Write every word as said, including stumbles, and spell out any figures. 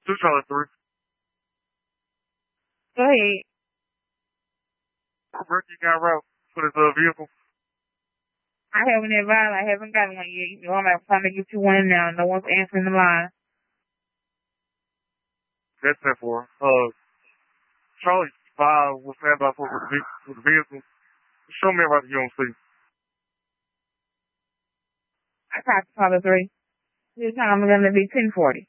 Two Charlie three. Go ahead. Where you got route for this uh, vehicle? I haven't advised. I haven't gotten one yet. You know, I'm trying to get you one now. No one's answering the line. That's ten four. Uh, Charlie five will stand by for the, for the vehicle. Show me about the U M C. I got Charlie three. This time I'm going to be ten forty.